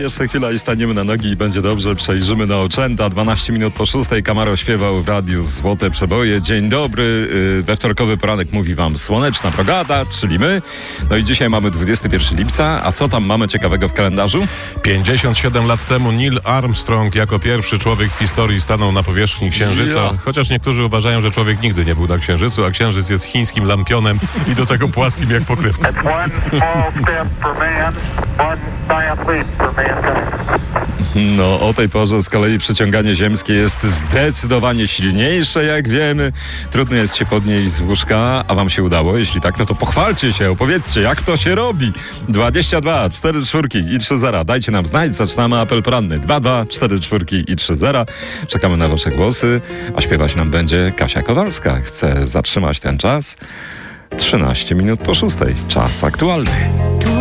jeszcze chwila i staniemy na nogi i będzie dobrze. Przejrzymy na oczęta. 12 minut po 6. Kamaro śpiewał w radiu Złote Przeboje. Dzień dobry. We wtorkowy poranek mówi wam słoneczna brigada, czyli my. No i dzisiaj mamy 21 lipca. A co tam mamy ciekawego w kalendarzu? 57 lat temu Neil Armstrong jako pierwszy człowiek w historii stanął na powierzchni Księżyca. Chociaż niektórzy uważają, że człowiek nigdy nie był na Księżycu, a Księżyc jest chińskim lampionem i do tego płaskim jak pokrywka. No, o tej porze z kolei przyciąganie ziemskie jest zdecydowanie silniejsze, jak wiemy. Trudno jest się podnieść z łóżka, a wam się udało? Jeśli tak, no to pochwalcie się, opowiedzcie, jak to się robi. 22 4 czwórki i 3 zera. Dajcie nam znać, zaczynamy apel poranny. 22 4 czwórki i 3 zera. Czekamy na wasze głosy, a śpiewać nam będzie Kasia Kowalska. Chcę zatrzymać ten czas. 13 minut po 6. Czas aktualny.